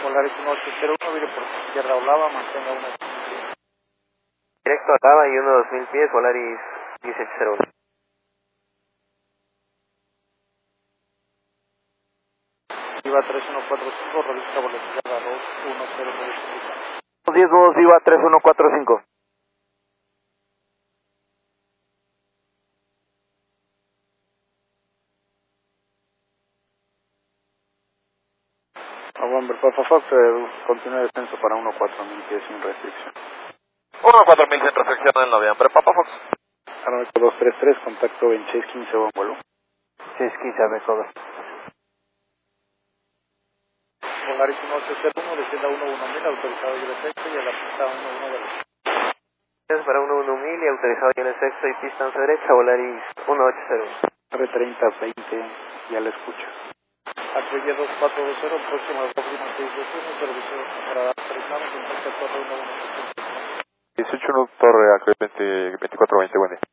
Polaris 1801, vire por izquierda Olava, mantenga una. Directo a Olava y 1-2000 pies, Polaris 1801. Viva 3145, revista por la izquierda 210. 10 nudos Viva 3145. November Papa Fox, continúa descenso para 14000 pies sin restricción. 1-4000 sin restricción en noviembre, Papa Fox. Aeroméxico 233, contacto 2615, buen vuelo. 615, me cover. Polaris 1801, descienda 11000, autorizado y defecto y a la pista 11 derecha. Es para 11000 y autorizado y en el sexto y pista 11 derecha, Polaris 1801. R3020, ya la escucho. HY 2420, próximo a 2621, servicio para autorizado, contacto Torre 110. 18-1 Torre, AC 2420, buen día.